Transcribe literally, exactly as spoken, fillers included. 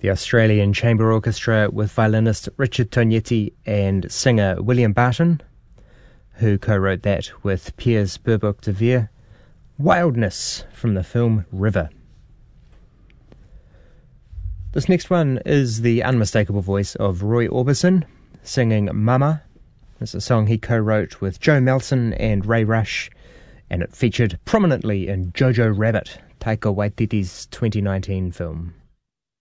The Australian Chamber Orchestra with violinist Richard Tognetti and singer William Barton, who co-wrote that with Piers Burbock de Vere. Wildness from the film River. This next one is the unmistakable voice of Roy Orbison singing Mama. It's a song he co-wrote with Joe Melson and Ray Rush, and it featured prominently in Jojo Rabbit, Taika Waititi's twenty nineteen film.